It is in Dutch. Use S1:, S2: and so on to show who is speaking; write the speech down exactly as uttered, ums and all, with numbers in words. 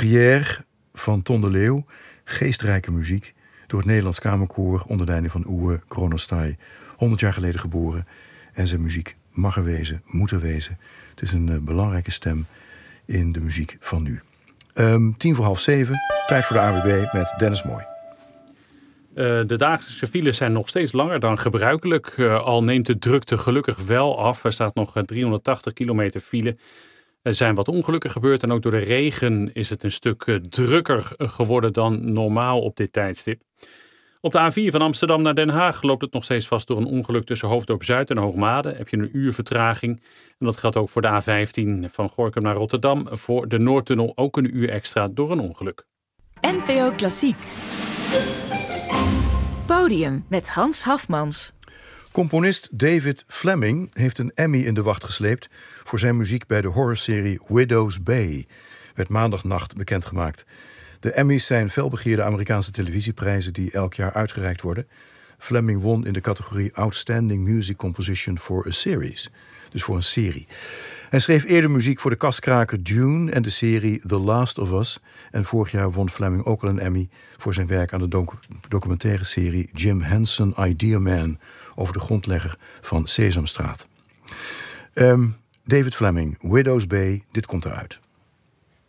S1: Prière van Ton de Leeuw. Geestrijke muziek door het Nederlands Kamerkoor onder leiding van Uwe Kronostai. honderd jaar geleden geboren. En zijn muziek mag er wezen, moet er wezen. Het is een uh, belangrijke stem in de muziek van nu. Um, tien voor half zeven, tijd voor de A W B met Dennis Mooi.
S2: Uh, de dagelijkse files zijn nog steeds langer dan gebruikelijk. Uh, al neemt de drukte gelukkig wel af. Er staat nog uh, driehonderdtachtig kilometer file. Er zijn wat ongelukken gebeurd en ook door de regen is het een stuk uh, drukker geworden dan normaal op dit tijdstip. Op de A vier van Amsterdam naar Den Haag loopt het nog steeds vast door een ongeluk tussen Hoofddorp Zuid en Hoogmade. Heb je een uur vertraging. En dat geldt ook voor de A vijftien van Gorinchem naar Rotterdam. Voor de Noordtunnel ook een uur extra door een ongeluk.
S3: N P O Klassiek. Podium met Hans Hafmans.
S1: Componist David Fleming heeft een Emmy in de wacht gesleept voor zijn muziek bij de horrorserie Widow's Bay. Werd maandagnacht bekendgemaakt. De Emmys zijn felbegeerde Amerikaanse televisieprijzen die elk jaar uitgereikt worden. Fleming won in de categorie Outstanding Music Composition for a Series. Dus voor een serie. Hij schreef eerder muziek voor de kaskraker Dune en de serie The Last of Us. En vorig jaar won Fleming ook al een Emmy voor zijn werk aan de doc- documentaire serie Jim Henson Idea Man over de grondlegger van Sesamstraat. Um, David Fleming, Widow's Bay, dit komt eruit.